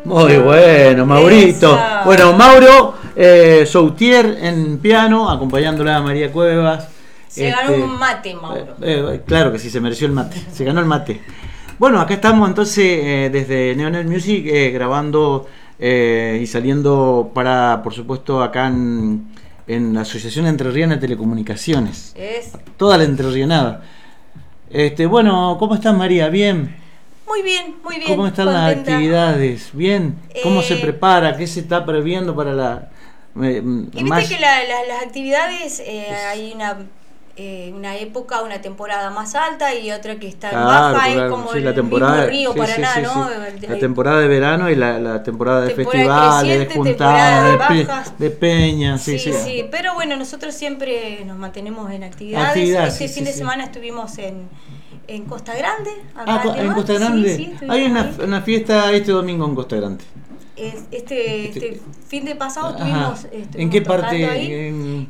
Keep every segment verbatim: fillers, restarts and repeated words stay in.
Muy bueno, Maurito. Esa. Bueno, Mauro eh, Soutier en piano, acompañándola a María Cuevas. Se Este, ganó un mate, Mauro. Eh, eh, claro que sí, se mereció el mate. Se ganó el mate. Bueno, acá estamos entonces eh, desde Neonet Music eh, grabando eh, y saliendo para, por supuesto, acá en, en la Asociación Entrerriana de Telecomunicaciones. Es Toda la entrerrianada. Este, bueno, ¿cómo estás, María? ¿Bien? muy bien, muy bien. ¿Cómo están las contenta. actividades? ¿Bien? ¿Cómo Eh, se prepara? ¿Qué se está previendo para la... eh, Y viste más- que la- la- las actividades, eh, hay una, eh, una época, una temporada más alta y otra que está en Claro, baja, claro, es como sí, el la temporada, mismo río sí, Paraná, sí, sí, ¿no? sí. El- La temporada de verano y la, la temporada de Temporada festivales, de creciente, temporada juntadas, de de, pe- bajas. de peñas, sí, Sí, sí. sí, pero bueno, nosotros siempre nos mantenemos en actividades. Actividad, Este sí, fin sí, de sí. semana estuvimos en, en Costa Grande, acá Ah, co- de en Mar. Costa Sí, Grande. sí, estuvimos Hay una, ahí. una fiesta este domingo en Costa Grande. Es- Este, Este- este fin de pasado Ajá. estuvimos, ¿En estuvimos qué tocando parte? ahí. En-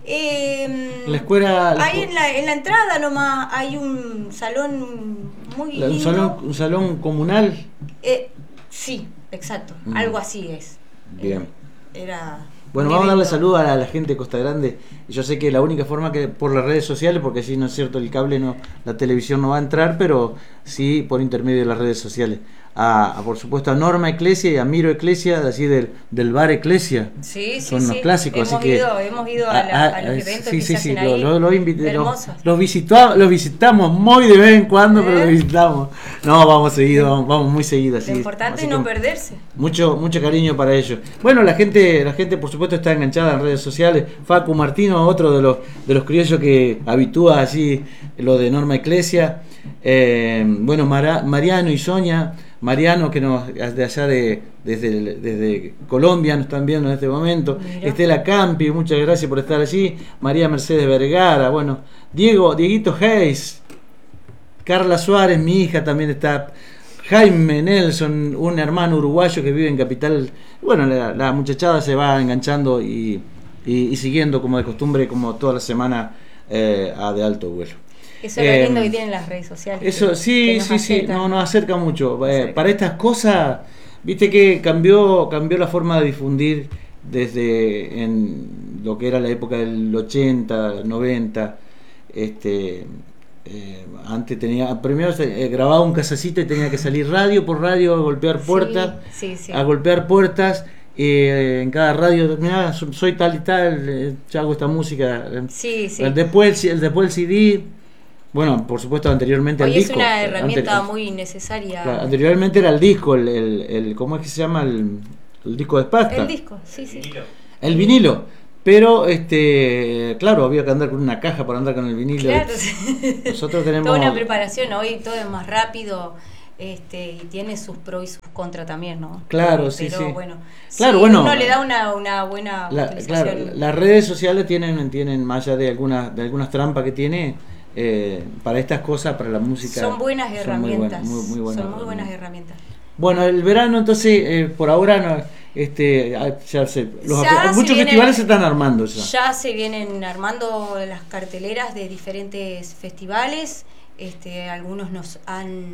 Eh, La escuela- la ahí escu- en la, en la entrada nomás hay un salón muy la- un lindo. salón, un salón comunal. Eh, sí, exacto, Mm. algo así es. Bien. Eh, era Bueno, un vamos a darle evento. salud a la, a la gente de Costa Grande. Yo sé que la única forma que por las redes sociales, porque si no es cierto, el cable no, la televisión no va a entrar, pero sí por intermedio de las redes sociales. A, a, por supuesto a Norma Eclesia y a Miro Eclesia, así del, del bar Eclesia. Sí, sí, Son sí. los clásicos, hemos así que ido, hemos ido a, la- a los eventos sí, que sí, se sí, hacen lo- ahí. lo- lo invité- lo- Hermosos. los, visitó, los visitamos muy de vez en cuando, pero ¿Eh? los visitamos. No, vamos seguido, vamos, vamos muy seguido. Así, Lo importante así es no que perderse. Mucho, mucho cariño para ellos. Bueno, la gente, la gente por supuesto está enganchada en redes sociales. Facu Martino, otro de los de los criollos que habitúa así lo de Norma Eclesia. Eh, bueno, Mara- Mariano y Sonia. Mariano, que nos de allá de desde, el- desde Colombia nos están viendo en este momento. Mira. Estela Campi, muchas gracias por estar allí. María Mercedes Vergara, bueno, Diego, Dieguito Hayes, Carla Suárez, mi hija también está. Jaime Nelson, un hermano uruguayo que vive en Capital. Bueno, la, la muchachada se va enganchando y, y, y siguiendo como de costumbre, como toda la semana eh, a de alto vuelo. Eso es Eh, lo lindo que tienen las redes sociales. Eso que- sí, que nos sí, sí, acercan. no, nos acerca mucho. Nos Eh, acerca. para estas cosas, viste que cambió, cambió la forma de difundir desde en lo que era la época del ochenta, noventa. Este, eh, antes tenía, primero se, eh, grababa un casacito y tenía que salir radio por radio a golpear Sí, puertas, sí, sí. a golpear puertas. eh, en cada radio, mirá, so- soy tal y tal, eh, yo hago esta música. eh, Sí, sí. el después, el, después el C D. Bueno, por supuesto, anteriormente Hoy el es disco. una herramienta Ante- muy necesaria. claro, anteriormente era el disco, el, el, el- ¿cómo es que se llama? El, el disco de pasta. El disco, sí, sí. El vinilo. Pero, este, claro, había que andar con una caja para andar con el vinilo. Claro. Nosotros tenemos... Toda una preparación, hoy todo es más rápido, este, y tiene sus pros y sus contras también, ¿no? Claro, sí, Pero sí. bueno, Claro, sí, bueno, uno le da una, una buena La- utilización. claro, las redes sociales tienen, tienen más allá de algunas, de algunas trampas que tiene, eh, para estas cosas, para la música. Son buenas son herramientas. Muy buenas, muy, muy buenas son muy buenas herramientas. herramientas. Bueno, el verano entonces, eh, por ahora, no, este, ah, ya se, los, Ya se muchos viene- festivales se están armando ya. Ya se vienen armando las carteleras de diferentes festivales. Este, algunos nos han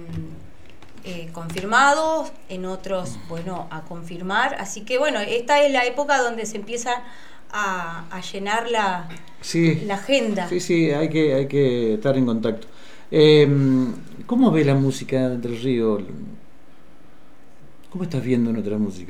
eh, confirmado, en otros, bueno, a confirmar. Así que bueno, esta es la época donde se empieza a, a llenar la, Sí, la agenda. sí, sí, hay que, hay que estar en contacto. Eh, ¿Cómo ve la música de Entre Ríos? ¿Cómo estás viendo nuestra música?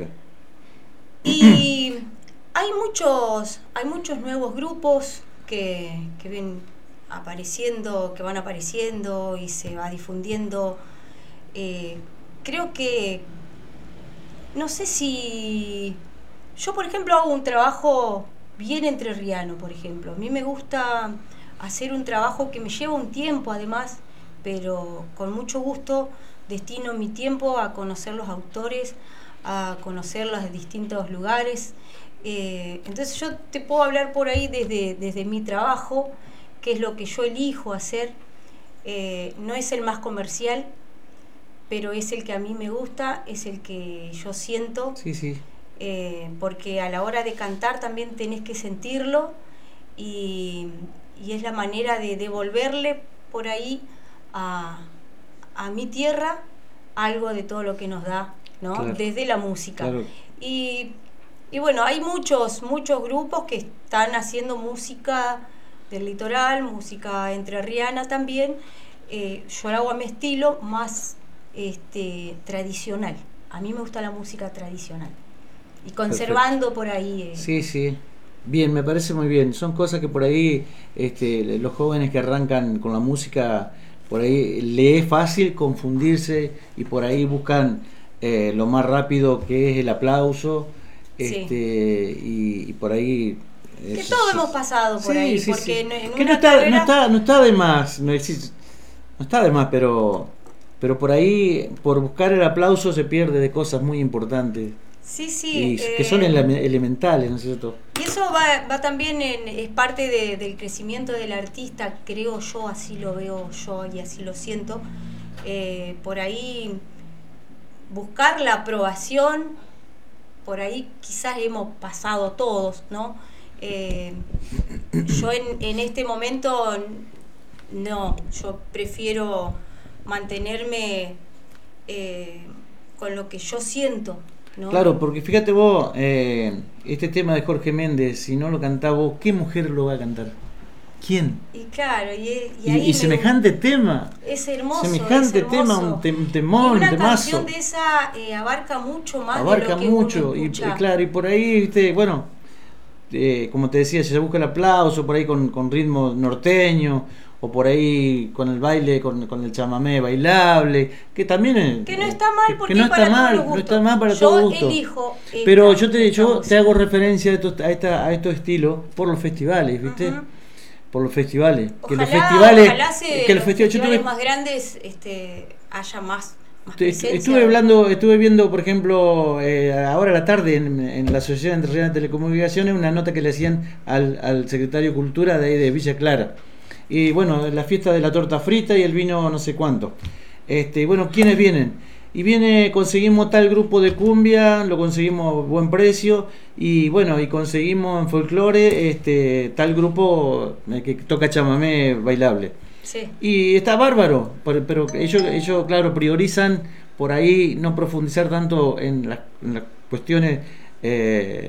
Y hay muchos, hay muchos nuevos grupos que, que ven apareciendo, que van apareciendo y se va difundiendo. Eh, creo que, no sé si, yo por ejemplo hago un trabajo bien entrerriano, por ejemplo. A mí me gusta hacer un trabajo que me lleva un tiempo además, pero con mucho gusto destino mi tiempo a conocer los autores, a conocer los distintos lugares. Eh, entonces yo te puedo hablar por ahí desde, desde mi trabajo, que es lo que yo elijo hacer. Eh, no es el más comercial, pero es el que a mí me gusta, es el que yo siento. Sí, sí. Eh, porque a la hora de cantar también tenés que sentirlo y, y es la manera de devolverle por ahí a, a mi tierra algo de todo lo que nos da ¿no? Claro. Desde la música. Claro. Y, y bueno, hay muchos, muchos grupos que están haciendo música del litoral, música entrerriana también. Eh, yo lo hago a mi estilo más este, tradicional. A mí me gusta la música tradicional. Y conservando Perfecto. Por ahí. Eh. Sí, sí. Bien, me parece muy bien. Son cosas que por ahí este, los jóvenes que arrancan con la música, por ahí le es fácil confundirse y por ahí buscan eh, lo más rápido que es el aplauso. Este, sí. y, y por ahí... Que todos hemos pasado por sí, ahí. Sí, porque sí. En, en que una no está, carrera... no, está, no está de más. No, existe, no está de más, pero, pero por ahí, por buscar el aplauso se pierde de cosas muy importantes. Sí, sí. Y eh, que son ele elementales, ¿no es cierto? Y eso va, va también, en, es parte de, del crecimiento del artista, creo yo, así lo veo yo y así lo siento. Eh, por ahí buscar la aprobación, por ahí quizás hemos pasado todos, ¿no? Eh, yo en, en este momento, no, yo prefiero mantenerme eh, con lo que yo siento. ¿No? Claro, porque fíjate vos, eh, este tema de Jorge Méndez, si no lo cantás vos, ¿qué mujer lo va a cantar? ¿Quién? Y claro, y, y, y, y semejante tema. Es hermoso. Semejante es hermoso. tema, un, te, un temón, y una un temazo. canción de esa eh, abarca mucho más abarca de lo que mucho, uno y, y claro, y por ahí, viste, bueno, eh, como te decía, si se busca el aplauso, por ahí con, con ritmo norteño, o por ahí con el baile, con, con el chamamé bailable, que también es, que no está mal, porque que no para está mal, todos los no está mal para yo todo gusto. Elijo esta, pero yo te yo música. te hago referencia a estos, a esta, a estos estilos por los festivales, ¿viste? Uh-huh. Por los festivales, ojalá, que los festivales, ojalá se, que los los festivales, festivales tuve, más grandes este, haya más, más estuve hablando, estuve viendo, por ejemplo, eh, ahora a la tarde en, en la Asociación Entrerriana de Telecomunicaciones una nota que le hacían al, al secretario de Cultura de ahí de Villa Clara. Y bueno, la fiesta de la torta frita y el vino no sé cuánto. Este, bueno, ¿quiénes vienen? Y viene, conseguimos tal grupo de cumbia, lo conseguimos a buen precio, y bueno, y conseguimos en folclore este, tal grupo que toca chamamé bailable. Sí. Y está bárbaro, pero ellos, ellos, claro, priorizan por ahí no profundizar tanto en las, en las cuestiones eh,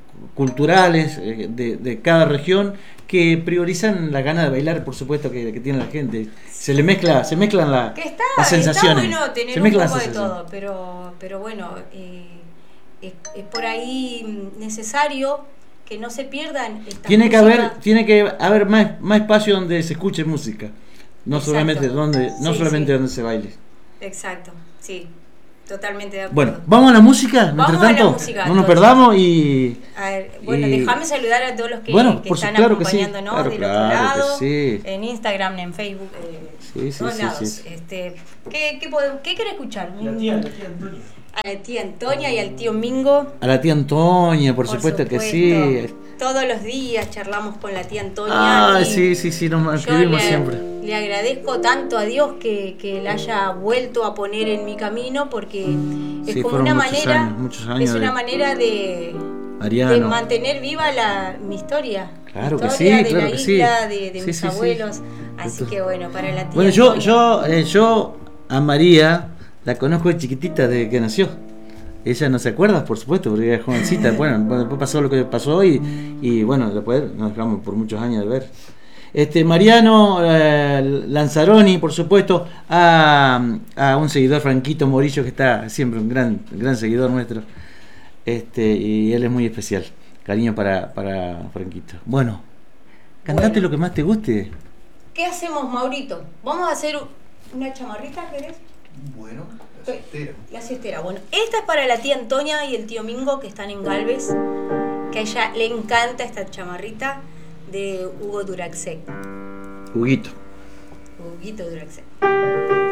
culturales eh, de, de cada región, que priorizan la gana de bailar, por supuesto, que, que tiene la gente. Se le mezcla, se mezclan la, que está, las sensaciones. Está bueno tener se un poco de todo, pero, pero bueno, eh, es, es por ahí necesario que no se pierdan estas tiene que músicas. haber tiene que haber más, más espacio donde se escuche música, no Exacto. solamente donde no sí, solamente sí. donde se baile. Exacto, sí. Totalmente de acuerdo. Bueno, vamos a la música, vamos mientras tanto, a la música, no nos perdamos y... A ver, bueno, y, déjame saludar a todos los que, bueno, que por están claro que sí, acompañándonos claro, del claro otro lado, que sí. en Instagram, en Facebook, eh, sí, sí, todos sí, lados. sí. Este, ¿qué, qué, podemos, ¿Qué querés escuchar? La tía, la tía Antonia. A la tía Antonia y al tío Mingo. A la tía Antonia, por, por supuesto, supuesto que sí. Todos los días charlamos con la tía Antonia. Ah, sí, sí, sí, nos escribimos le, siempre. Le agradezco tanto a Dios que, que la haya vuelto a poner en mi camino, porque es sí, como una muchos manera, años, muchos años es una de... manera de, de mantener viva la, mi historia. Claro mi que historia sí, de claro la que isla, sí. de, de sí, mis sí, abuelos. Sí. Así Entonces, que bueno, para la tía bueno, yo, Antonia. yo, eh, yo a María la conozco de chiquitita, desde que nació. Ella no se acuerda, por supuesto, porque era jovencita. Bueno, después pasó lo que pasó y, y bueno, después nos dejamos por muchos años de ver. Este Mariano eh, Lanzaroni, por supuesto, a, a un seguidor, Franquito Morillo, que está siempre un gran, gran seguidor nuestro. Este, y él es muy especial. Cariño para, para Franquito. Bueno, cantate bueno. Lo que más te guste. ¿Qué hacemos, Maurito? Vamos a hacer una chamarrita, ¿querés? Bueno, la siestera. La siestera, bueno. Esta es para la tía Antonia y el tío Mingo, que están en Galvez, que a ella le encanta esta chamarrita de Hugo Duraxek. Huguito. Huguito Duraxek.